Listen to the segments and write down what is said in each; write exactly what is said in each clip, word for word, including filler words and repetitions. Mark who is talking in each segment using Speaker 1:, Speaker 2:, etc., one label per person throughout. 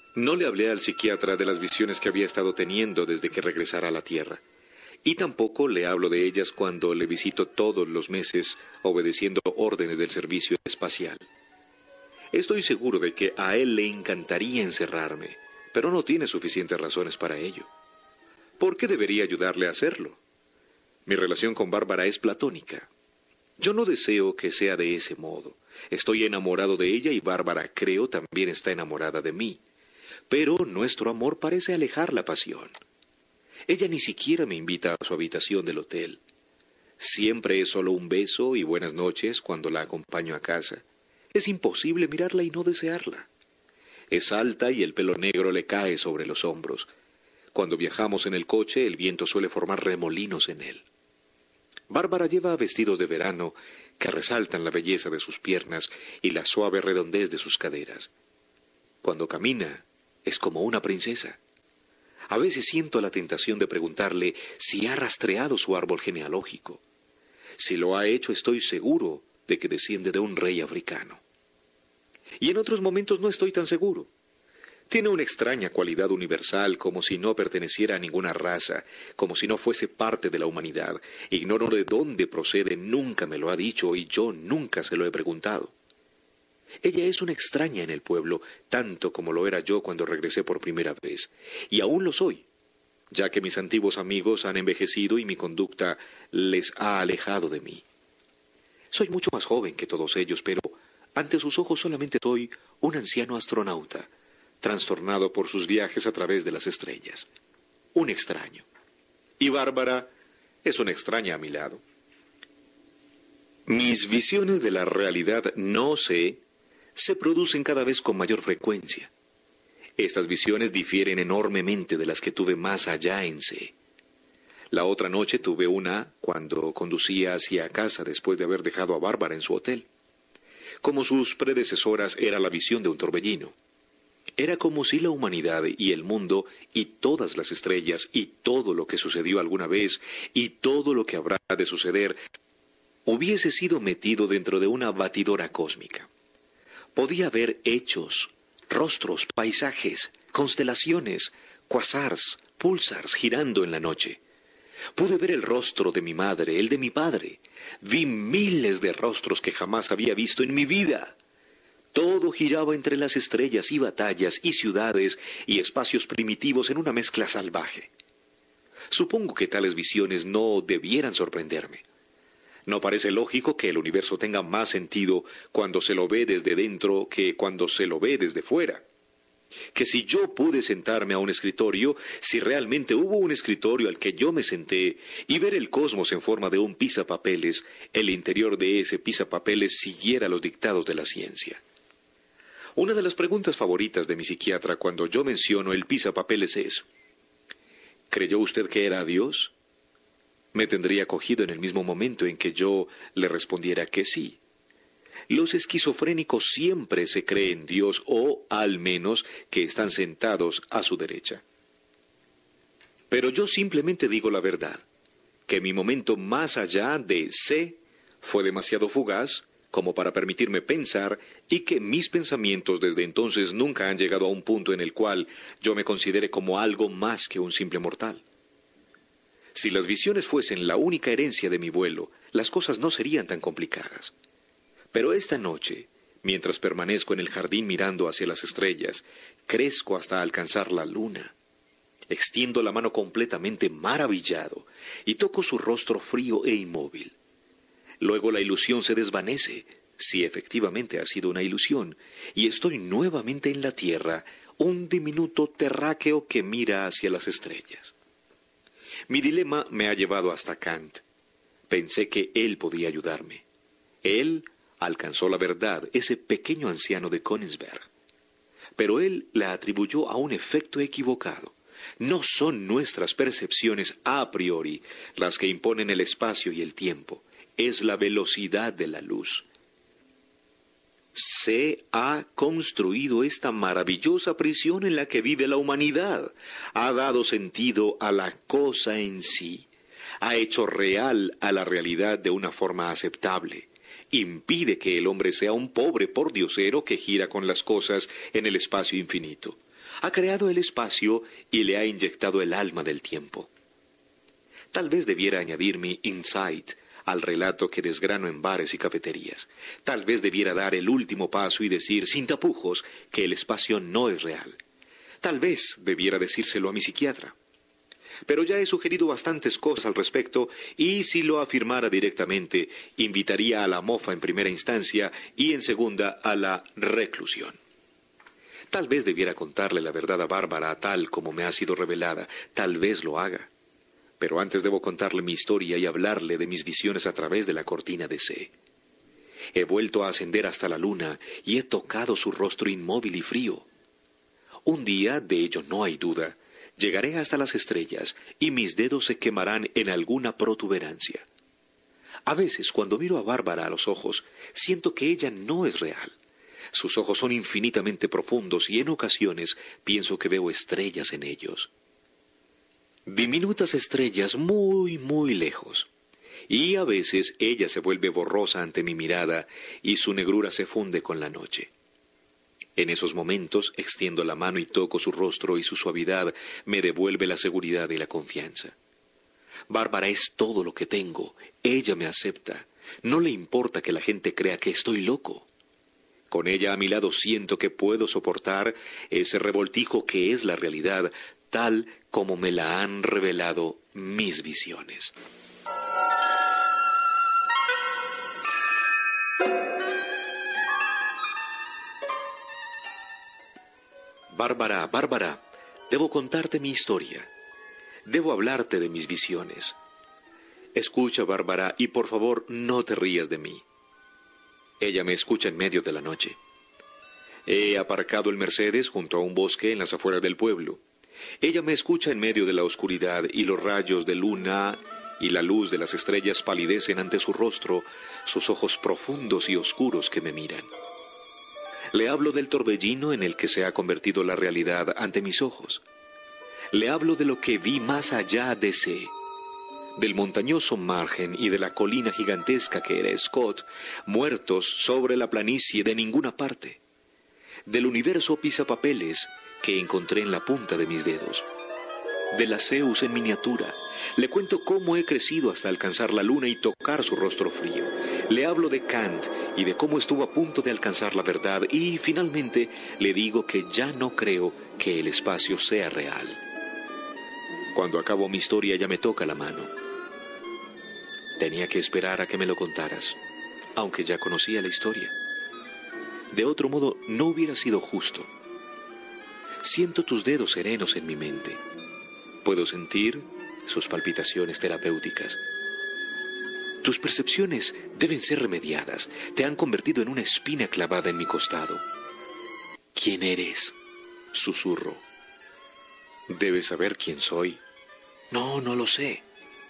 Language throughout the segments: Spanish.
Speaker 1: No le hablé al psiquiatra de las visiones que había estado teniendo desde que regresara a la Tierra. Y tampoco le hablo de ellas cuando le visito todos los meses obedeciendo órdenes del servicio espacial. Estoy seguro de que a él le encantaría encerrarme, pero no tiene suficientes razones para ello. ¿Por qué debería ayudarle a hacerlo? Mi relación con Bárbara es platónica. Yo no deseo que sea de ese modo. Estoy enamorado de ella y Bárbara, creo, también está enamorada de mí. Pero nuestro amor parece alejar la pasión. Ella ni siquiera me invita a su habitación del hotel. Siempre es solo un beso y buenas noches cuando la acompaño a casa. Es imposible mirarla y no desearla. Es alta y el pelo negro le cae sobre los hombros. Cuando viajamos en el coche, el viento suele formar remolinos en él. Bárbara lleva vestidos de verano que resaltan la belleza de sus piernas y la suave redondez de sus caderas. Cuando camina, es como una princesa. A veces siento la tentación de preguntarle si ha rastreado su árbol genealógico. Si lo ha hecho, estoy seguro de que desciende de un rey africano. Y en otros momentos no estoy tan seguro. Tiene una extraña cualidad universal, como si no perteneciera a ninguna raza, como si no fuese parte de la humanidad. Ignoro de dónde procede, nunca me lo ha dicho y yo nunca se lo he preguntado. Ella es una extraña en el pueblo, tanto como lo era yo cuando regresé por primera vez. Y aún lo soy, ya que mis antiguos amigos han envejecido y mi conducta les ha alejado de mí. Soy mucho más joven que todos ellos, pero ante sus ojos solamente soy un anciano astronauta, trastornado por sus viajes a través de las estrellas. Un extraño. Y Bárbara es una extraña a mi lado. Mis visiones de la realidad no sé se producen cada vez con mayor frecuencia. Estas visiones difieren enormemente de las que tuve más allá en C. La otra noche tuve una cuando conducía hacia casa después de haber dejado a Bárbara en su hotel. Como sus predecesoras, era la visión de un torbellino. Era como si la humanidad y el mundo y todas las estrellas y todo lo que sucedió alguna vez y todo lo que habrá de suceder hubiese sido metido dentro de una batidora cósmica. Podía ver hechos, rostros, paisajes, constelaciones, quasars, pulsars girando en la noche. Pude ver el rostro de mi madre, el de mi padre. Vi miles de rostros que jamás había visto en mi vida. Todo giraba entre las estrellas y batallas y ciudades y espacios primitivos en una mezcla salvaje. Supongo que tales visiones no debieran sorprenderme. ¿No parece lógico que el universo tenga más sentido cuando se lo ve desde dentro que cuando se lo ve desde fuera? Que si yo pude sentarme a un escritorio, si realmente hubo un escritorio al que yo me senté y ver el cosmos en forma de un pisapapeles, el interior de ese pisapapeles siguiera los dictados de la ciencia. Una de las preguntas favoritas de mi psiquiatra cuando yo menciono el pisapapeles es: ¿creyó usted que era Dios? Me tendría cogido en el mismo momento en que yo le respondiera que sí. Los esquizofrénicos siempre se creen Dios o, al menos, que están sentados a su derecha. Pero yo simplemente digo la verdad, que mi momento más allá de sé fue demasiado fugaz como para permitirme pensar y que mis pensamientos desde entonces nunca han llegado a un punto en el cual yo me considere como algo más que un simple mortal. Si las visiones fuesen la única herencia de mi vuelo, las cosas no serían tan complicadas. Pero esta noche, mientras permanezco en el jardín mirando hacia las estrellas, crezco hasta alcanzar la luna. Extiendo la mano completamente maravillado y toco su rostro frío e inmóvil. Luego la ilusión se desvanece, si efectivamente ha sido una ilusión, y estoy nuevamente en la tierra, un diminuto terráqueo que mira hacia las estrellas. Mi dilema me ha llevado hasta Kant. Pensé que él podía ayudarme. Él alcanzó la verdad, ese pequeño anciano de Königsberg. Pero él la atribuyó a un efecto equivocado. No son nuestras percepciones a priori las que imponen el espacio y el tiempo. Es la velocidad de la luz. Se ha construido esta maravillosa prisión en la que vive la humanidad. Ha dado sentido a la cosa en sí. Ha hecho real a la realidad de una forma aceptable. Impide que el hombre sea un pobre pordiosero que gira con las cosas en el espacio infinito. Ha creado el espacio y le ha inyectado el alma del tiempo. Tal vez debiera añadir mi insight al relato que desgrano en bares y cafeterías. Tal vez debiera dar el último paso y decir, sin tapujos, que el espacio no es real. Tal vez debiera decírselo a mi psiquiatra. Pero ya he sugerido bastantes cosas al respecto, y si lo afirmara directamente, invitaría a la mofa en primera instancia y en segunda a la reclusión. Tal vez debiera contarle la verdad a Bárbara tal como me ha sido revelada. Tal vez lo haga. Pero antes debo contarle mi historia y hablarle de mis visiones a través de la cortina de C. He vuelto a ascender hasta la luna y he tocado su rostro inmóvil y frío. Un día, de ello no hay duda, llegaré hasta las estrellas y mis dedos se quemarán en alguna protuberancia. A veces, cuando miro a Bárbara a los ojos, siento que ella no es real. Sus ojos son infinitamente profundos y en ocasiones pienso que veo estrellas en ellos. Diminutas estrellas muy, muy lejos. Y a veces ella se vuelve borrosa ante mi mirada y su negrura se funde con la noche. En esos momentos extiendo la mano y toco su rostro y su suavidad me devuelve la seguridad y la confianza. Bárbara es todo lo que tengo. Ella me acepta. No le importa que la gente crea que estoy loco. Con ella a mi lado siento que puedo soportar ese revoltijo que es la realidad, tal como me la han revelado mis visiones. Bárbara, Bárbara, debo contarte mi historia. Debo hablarte de mis visiones. Escucha, Bárbara, y por favor no te rías de mí. Ella me escucha en medio de la noche. He aparcado el Mercedes junto a un bosque en las afueras del pueblo. Ella me escucha en medio de la oscuridad y los rayos de luna y la luz de las estrellas palidecen ante su rostro, sus ojos profundos y oscuros que me miran. Le hablo del torbellino en el que se ha convertido la realidad ante mis ojos. Le hablo de lo que vi más allá de C, del montañoso margen y de la colina gigantesca que era Scott, muertos sobre la planicie de ninguna parte, del universo pisapapeles que encontré en la punta de mis dedos, de la Zeus en miniatura. Le cuento cómo he crecido hasta alcanzar la luna y tocar su rostro frío. Le hablo de Kant y de cómo estuvo a punto de alcanzar la verdad, y finalmente le digo que ya no creo que el espacio sea real. Cuando acabo mi historia ya me toca la mano. Tenía que esperar a que me lo contaras, aunque ya conocía la historia. De otro modo, no hubiera sido justo. Siento tus dedos serenos en mi mente. Puedo sentir sus palpitaciones terapéuticas. Tus percepciones deben ser remediadas. Te han convertido en una espina clavada en mi costado. ¿Quién eres? Susurro. Debes saber quién soy. No, no lo sé.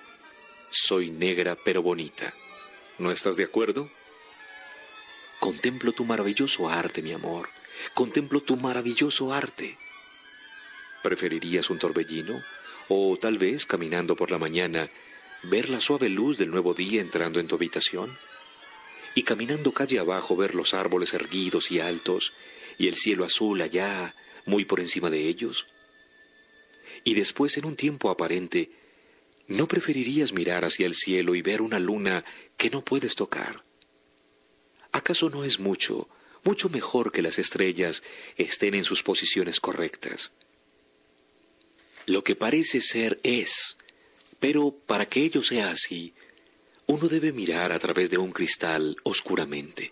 Speaker 1: Soy negra pero bonita. ¿No estás de acuerdo? Contemplo tu maravilloso arte, mi amor. Contemplo tu maravilloso arte. ¿Preferirías un torbellino? O tal vez, caminando por la mañana, ver la suave luz del nuevo día entrando en tu habitación, y caminando calle abajo ver los árboles erguidos y altos, y el cielo azul allá, muy por encima de ellos. Y después, en un tiempo aparente, ¿no preferirías mirar hacia el cielo y ver una luna que no puedes tocar? ¿Acaso no es mucho, mucho mejor que las estrellas estén en sus posiciones correctas? Lo que parece ser es, pero para que ello sea así, uno debe mirar a través de un cristal oscuramente.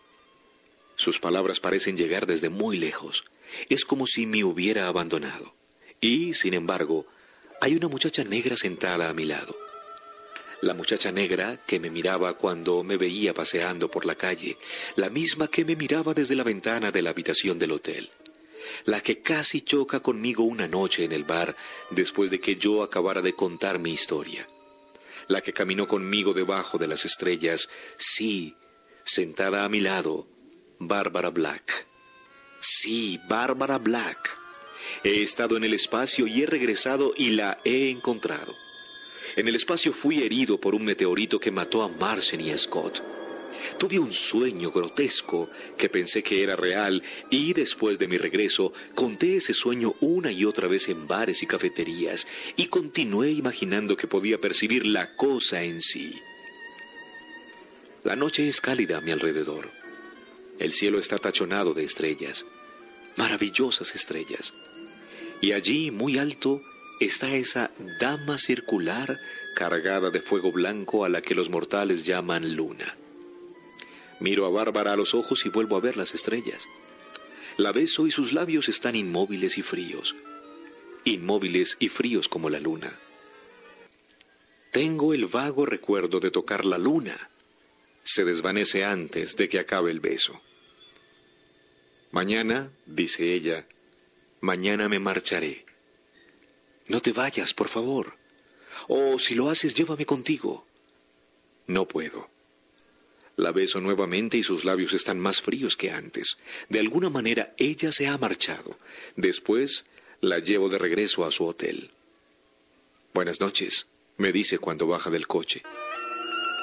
Speaker 1: Sus palabras parecen llegar desde muy lejos. Es como si me hubiera abandonado. Y, sin embargo, hay una muchacha negra sentada a mi lado. La muchacha negra que me miraba cuando me veía paseando por la calle, la misma que me miraba desde la ventana de la habitación del hotel. La que casi choca conmigo una noche en el bar después de que yo acabara de contar mi historia. La que caminó conmigo debajo de las estrellas, sí, sentada a mi lado, Bárbara Black. Sí, Bárbara Black. He estado en el espacio y he regresado y la he encontrado. En el espacio fui herido por un meteorito que mató a Martian y a Scott. Tuve un sueño grotesco que pensé que era real y después de mi regreso conté ese sueño una y otra vez en bares y cafeterías y continué imaginando que podía percibir la cosa en sí. La noche es cálida a mi alrededor. El cielo está tachonado de estrellas, maravillosas estrellas. Y allí, muy alto, está esa dama circular cargada de fuego blanco a la que los mortales llaman luna. Miro a Bárbara a los ojos y vuelvo a ver las estrellas. La beso y sus labios están inmóviles y fríos, inmóviles y fríos como la luna. Tengo el vago recuerdo de tocar la luna. Se desvanece antes de que acabe el beso. Mañana, dice ella, mañana me marcharé. No te vayas, por favor. O si lo haces, llévame contigo. No puedo. La beso nuevamente y sus labios están más fríos que antes. De alguna manera ella se ha marchado. Después la llevo de regreso a su hotel. Buenas noches, me dice cuando baja del coche.